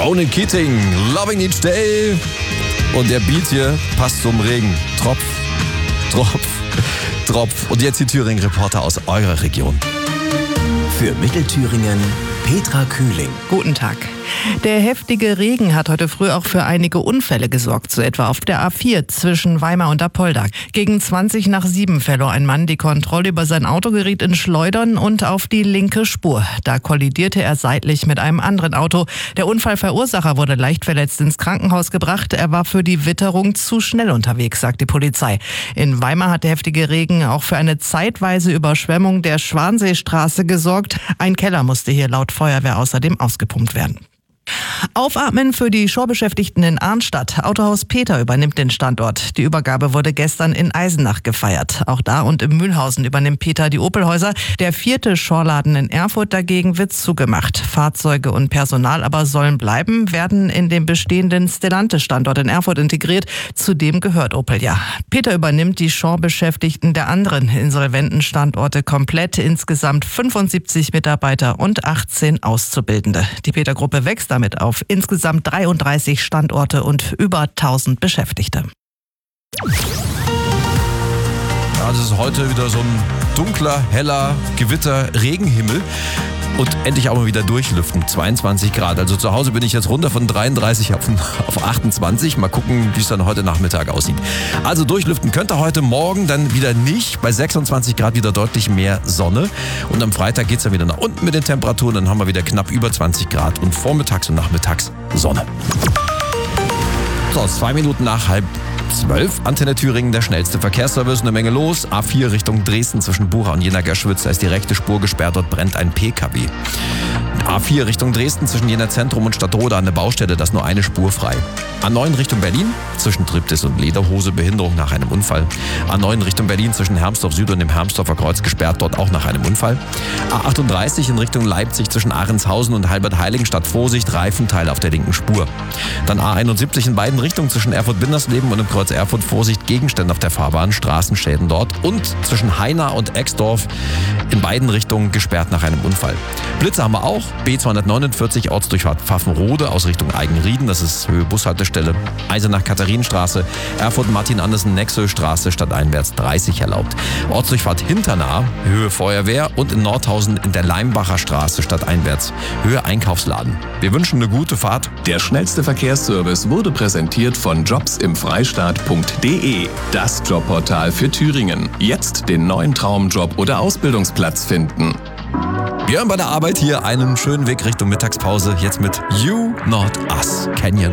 Ronan Keating, Loving Each Day. Und der Beat hier passt zum Regen. Tropf, Tropf, Tropf. Und jetzt die Thüringen-Reporter aus eurer Region. Für Mittelthüringen Petra Kühling. Guten Tag. Der heftige Regen hat heute früh auch für einige Unfälle gesorgt, so etwa auf der A4 zwischen Weimar und Apolda. Gegen 7:20 verlor ein Mann die Kontrolle über sein Auto, geriet in Schleudern und auf die linke Spur. Da kollidierte er seitlich mit einem anderen Auto. Der Unfallverursacher wurde leicht verletzt ins Krankenhaus gebracht. Er war für die Witterung zu schnell unterwegs, sagt die Polizei. In Weimar hat der heftige Regen auch für eine zeitweise Überschwemmung der Schwanseestraße gesorgt. Ein Keller musste hier laut Feuerwehr außerdem ausgepumpt werden. Aufatmen für die Shore-Beschäftigten in Arnstadt. Autohaus Peter übernimmt den Standort. Die Übergabe wurde gestern in Eisenach gefeiert. Auch da und im Mühlhausen übernimmt Peter die Opelhäuser. Der 4. Shore-Laden in Erfurt dagegen wird zugemacht. Fahrzeuge und Personal aber sollen bleiben, werden in den bestehenden Stellantis-Standort in Erfurt integriert. Zudem gehört Opel ja. Peter übernimmt die Shore-Beschäftigten der anderen insolventen Standorte komplett. Insgesamt 75 Mitarbeiter und 18 Auszubildende. Die Peter-Gruppe wächst damit auf insgesamt 33 Standorte und über 1000 Beschäftigte. Ja, das ist heute wieder so ein dunkler, heller Gewitter-Regenhimmel. Und endlich auch mal wieder durchlüften. 22 Grad. Also zu Hause bin ich jetzt runter von 33 auf 28. Mal gucken, wie es dann heute Nachmittag aussieht. Also durchlüften könnte heute, morgen dann wieder nicht. Bei 26 Grad wieder deutlich mehr Sonne. Und am Freitag geht es dann wieder nach unten mit den Temperaturen. Dann haben wir wieder knapp über 20 Grad und vormittags und nachmittags Sonne. So, 2 Minuten nach 11:30. Antenne Thüringen, der schnellste Verkehrsservice, eine Menge los. A4 Richtung Dresden zwischen Bucha und Jena-Gerschwitz, da ist die rechte Spur gesperrt, dort brennt ein PKW. A4 Richtung Dresden zwischen Jena Zentrum und Stadtroda eine Baustelle, da ist nur eine Spur frei. A9 Richtung Berlin zwischen Triptis und Lederhose, Behinderung nach einem Unfall. A9 Richtung Berlin zwischen Hermsdorf Süd und dem Hermsdorfer Kreuz gesperrt, dort auch nach einem Unfall. A38 in Richtung Leipzig zwischen Ahrенshausen und Halbert-Heiligenstadt, Vorsicht, Reifenteil auf der linken Spur. Dann A71 in beiden Richtungen zwischen Erfurt-Bindersleben und im Kreuz Erfurt, Vorsicht, Gegenstände auf der Fahrbahn, Straßenschäden dort. Und zwischen Haina und Exdorf in beiden Richtungen gesperrt nach einem Unfall. Blitze haben wir auch. B249 Ortsdurchfahrt Pfaffenrode aus Richtung Eigenrieden, das ist Höhe Bushaltestelle. Eisenach-Katharinenstraße, Erfurt-Martin-Andersen-Nexö-Straße stadteinwärts 30 erlaubt. Ortsdurchfahrt Hinternah, Höhe Feuerwehr und in Nordhausen in der Leimbacher Straße stadteinwärts, Höhe Einkaufsladen. Wir wünschen eine gute Fahrt. Der schnellste Verkehrsservice wurde präsentiert von jobsimfreistaat.de. Das Jobportal für Thüringen. Jetzt den neuen Traumjob oder Ausbildungsplatz finden. Wir haben bei der Arbeit hier einen schönen Weg Richtung Mittagspause. Jetzt mit You Not Us, Canyon.